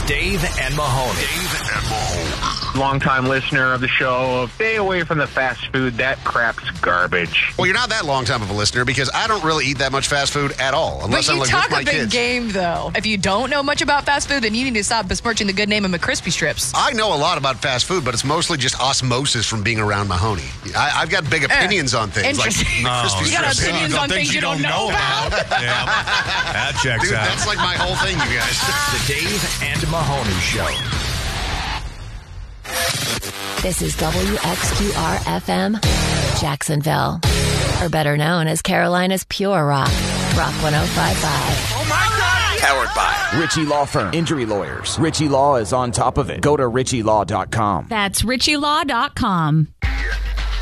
Dave and Mahoney. Longtime listener of the show. Stay away from the fast food. That crap's garbage. Well, you're not that long time of a listener because I don't really eat that much fast food at all. Unless But I'm you like talk with a my big kids. game, though. If you don't know much about fast food, then you need to stop besmirching the good name of McCrispy strips. I know a lot about fast food, but it's mostly just osmosis from being around Mahoney. I've got big opinions on things. Like Interesting. crispy You got strips. opinions on things you don't know about? Yeah, that checks Dude, out. that's like my whole thing, you guys. The Dave and Mahoney Show. This is WXQR-FM, Jacksonville, or better known as Carolina's Pure Rock, Rock 105.5. Oh my God! Powered by Ritchie Law Firm. Injury lawyers. Ritchie Law is on top of it. Go to ritchielaw.com. That's ritchielaw.com.